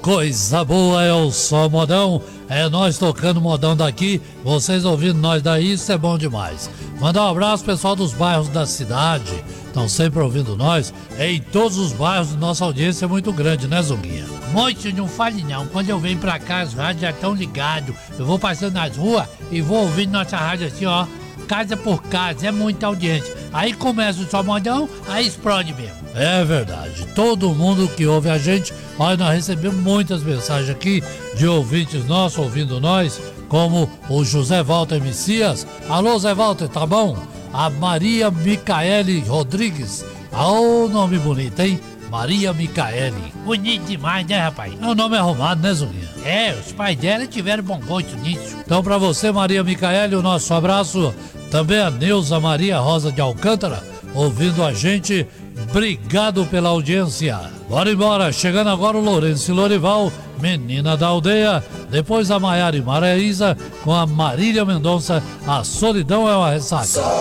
coisa boa, é o só modão, é nós tocando modão daqui, vocês ouvindo nós daí, isso é bom demais. Mandar um abraço pessoal dos bairros da cidade, estão sempre ouvindo nós, em todos os bairros, nossa audiência é muito grande, né, Zonguinha? Moço, não fale não, quando eu venho pra cá as rádios já estão ligados, eu vou passando nas ruas e vou ouvindo nossa rádio assim, ó, casa por casa, é muita audiência. Aí começa o só modão, aí explode mesmo. É verdade, todo mundo que ouve a gente, olha, nós recebemos muitas mensagens aqui de ouvintes nossos ouvindo nós, como o José Walter Messias. Alô, Zé Walter, tá bom? A Maria Micaele Rodrigues, o nome bonito, hein? Maria Micaele. Bonito demais, né, rapaz? É um nome arrumado, né, Zulinha? É, os pais dela tiveram bom gosto nisso. Então, pra você, Maria Micaele, o nosso abraço. Também a Neuza Maria Rosa de Alcântara, ouvindo a gente. Obrigado pela audiência. Bora embora, chegando agora o Lourenço e Lorival, Menina da Aldeia. Depois a Maiara e Maraísa com a Marília Mendonça. A solidão é uma ressaca.